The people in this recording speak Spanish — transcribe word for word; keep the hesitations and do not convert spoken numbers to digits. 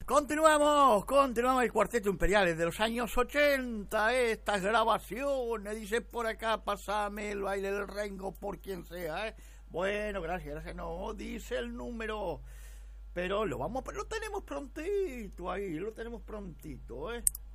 Continuamos, continuamos el Cuarteto Imperial de los años ochenta, estas grabaciones, dice por acá, pasame el baile del Rengo por quien sea, ¿eh? Bueno, gracias, gracias, no, dice el número, pero lo vamos, lo tenemos prontito ahí, lo tenemos prontito, ¿eh?